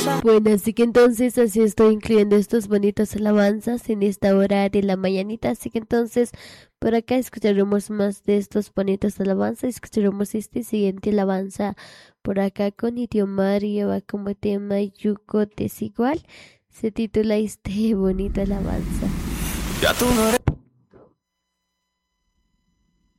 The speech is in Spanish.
Bueno, así que entonces así estoy incluyendo estos bonitos alabanzas en esta hora de la mañanita. Así que entonces por acá escucharemos más de estos bonitos alabanzas. Escucharemos este siguiente alabanza por acá con idioma va como tema Yuko Desigual. Se titula este bonito alabanza. Ya tú no